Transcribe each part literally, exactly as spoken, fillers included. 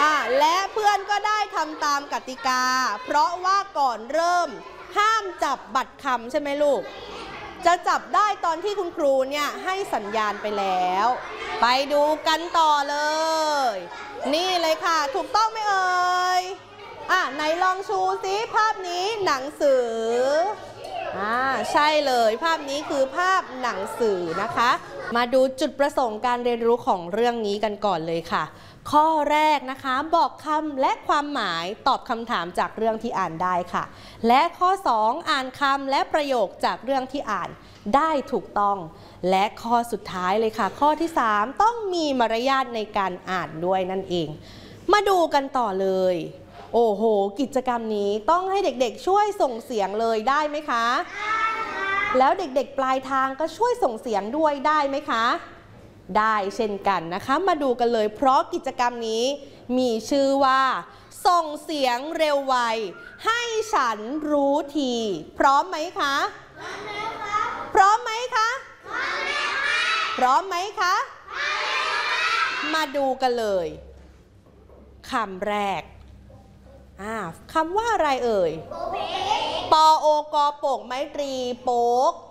อ่ะและเพื่อนก็ได้ทำตามกติกาเพราะว่าก่อนเริ่มห้ามจับบัตรคำใช่ไหมลูกจะจับได้ตอนที่คุณครูเนี่ยให้สัญญาณไปแล้วไปดูกันต่อเลยนี่เลยค่ะถูกต้องไหมเอ่ยอ่ะไหนลองชูซิภาพนี้หนังสืออ่าใช่เลยภาพนี้คือภาพหนังสือนะคะมาดูจุดประสงค์การเรียนรู้ของเรื่องนี้กันก่อนเลยค่ะข้อแรกนะคะบอกคำและความหมายตอบคำถามจากเรื่องที่อ่านได้ค่ะและข้อสองอ่านคำและประโยคจากเรื่องที่อ่านได้ถูกต้องและข้อสุดท้ายเลยค่ะข้อที่สามต้องมีมารยาทในการอ่านด้วยนั่นเองมาดูกันต่อเลยโอ้โหกิจกรรมนี้ต้องให้เด็กๆช่วยส่งเสียงเลยได้ไหมคะแล้วเด็กๆปลายทางก็ช่วยส่งเสียงด้วยได้ไหมคะได้เช่นกันนะคะมาดูกันเลยเพราะกิจกรรมนี้มีชื่อว่าส่งเสียงเร็วไวให้ฉันรู้ทีพร้อมไหมคะพร้อมไหมคะพร้อมไหมคะมาดูกันเลยคำแรกอ่าคำว่าอะไรเอ่ยปอโอกอโปกไม้ตรีโป๊ก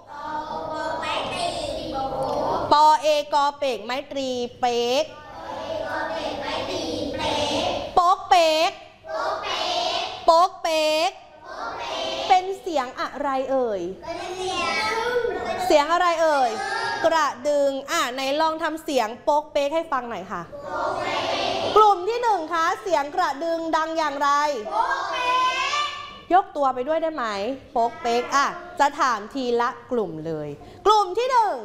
ปอเอกอเปกไม้ตรีเป๊กโป๊กเป๊กโป๊กเป๊กเป็นเสียงอะไรเอ่ยเสียงอะไรเอ่ยกระดึงอ่ะไหนลองทำเสียงโป๊กเป๊กให้ฟังหน่อยค่ะกลุ่มที่หนึ่งคะเสียงกระดึงดังอย่างไรยกตัวไปด้วยได้ไหมโป๊กเป๊กอ่ะจะถามทีละกลุ่มเลยกลุ่มที่หนึ่ง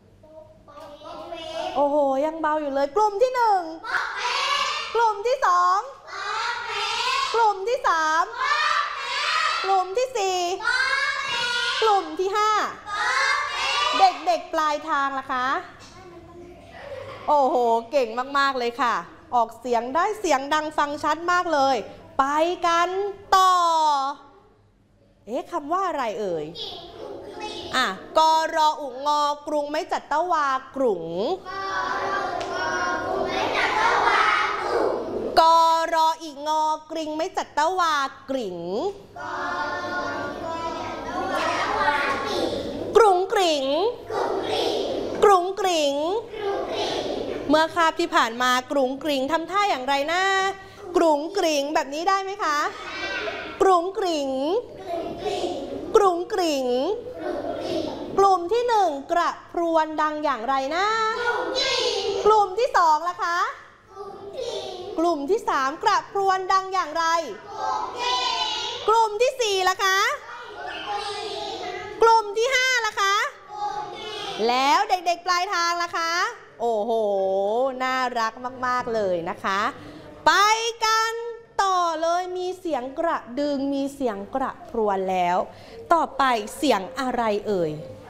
โอ้โหยังเบาอยู่เลยกลุ่มที่หนึ่งกลุ่มที่สองกลุ่มที่สามกลุ่มที่สี่กลุ่มที่ห้าเด็กๆปลายทางล่ะคะโอ้โหเก่งมากๆเลยค่ะออกเสียงได้เสียงดังฟังชัดมากเลยไปกันต่อเอ๊ะคำว่าอะไรเอ่ยอ่ะกรออุงอกรุงไม่จัดตะวากรุงกรออีงอกริงไม่จัดตะวากริ่งกรุงกริ่งกรุงกริ่งเมื่อคาบที่ผ่านมากรุงกริ่งทำท่าอย่างไรนะกรุงกริ่งแบบนี้ได้ไหมคะกรุงกริ่งกรุงกริ่งกลุ่มที่หนึ่งกระพรวนดังอย่างไรนะกลุ่มที่สองล่ะคะกลุ่มที่สามกระพรวนดังอย่างไรกลุ่มที่สี่ล่ะคะกลุ่มที่ห้าล่ะคะแล้วเด็กๆปลายทางล่ะคะโอ้โหน่ารักมากๆเลยนะคะไปกันต่อเลยมีเสียงกระดึงมีเสียงกระพรวนแล้วต่อไปเสียงอะไรเอ่ย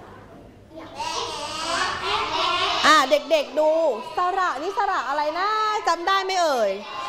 อ่าเด็กๆดูสระนี่สระอะไรนะจำได้ไหมเอ่ย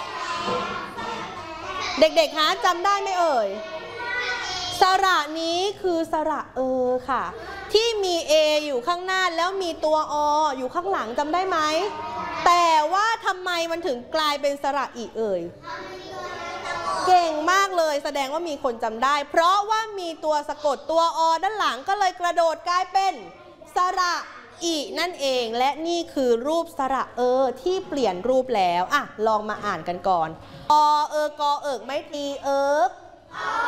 เด็กๆคะจำได้ไหมเอ่ยสระนี้คือสระเออค่ะที่มีเออยู่ข้างหน้าแล้วมีตัวออยู่ข้างหลังจำได้ไหมแต่ว่าทำไมมันถึงกลายเป็นสระอีเอ่ยเก่งมากเลยแสดงว่ามีคนจำได้เพราะว่ามีตัวสะกดตัวอด้านหลังก็เลยกระโดดกลายเป็นสระอีนั่นเองและนี่คือรูปสระเออที่เปลี่ยนรูปแล้วอ่ะลองมาอ่านกันก่อนอเออกอเอิกไม้ตีเอิก